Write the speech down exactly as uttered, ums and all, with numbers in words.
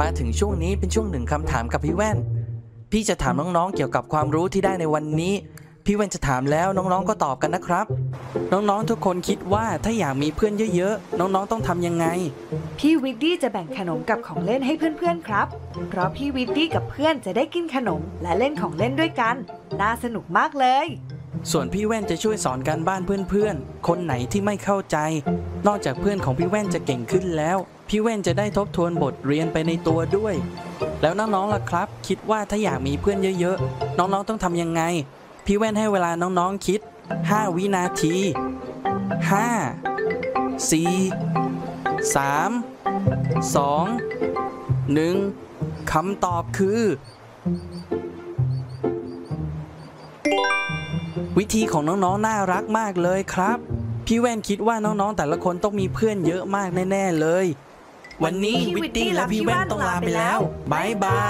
มาถึงช่วงนี้เป็นช่วงหนึ่งคำถามกับพี่แว่นพี่จะถามน้องๆเกี่ยวกับความรู้ที่ได้ในวันนี้พี่แว่นจะถามแล้วน้องๆก็ตอบกันนะครับน้องๆทุกคนคิดว่าถ้าอยากมีเพื่อนเยอะๆน้องๆต้องทำยังไงพี่วิดดี้จะแบ่งขนมกับของเล่นให้เพื่อนๆครับเพราะพี่วิดดี้กับเพื่อนจะได้กินขนมและเล่นของเล่นด้วยกันน่าสนุกมากเลยส่วนพี่แว่นจะช่วยสอนการบ้านเพื่อนๆคนไหนที่ไม่เข้าใจนอกจากเพื่อนของพี่แว่นจะเก่งขึ้นแล้วพี่แว่นจะได้ทบทวนบทเรียนไปในตัวด้วยแล้วน้องๆล่ะครับคิดว่าถ้าอยากมีเพื่อนเยอะๆน้องๆต้องทำยังไงพี่แว่นให้เวลาน้องๆคิดห้าวินาทีห้า สี่ สาม สอง หนึ่งคำตอบคือวิธีของน้องๆน่ารักมากเลยครับพี่แว่นคิดว่าน้องๆแต่ละคนต้องมีเพื่อนเยอะมากแน่ๆเลยวันนี้วิตตี้และพี่แว่นต้องลาไปแล้วบ๊ายบาย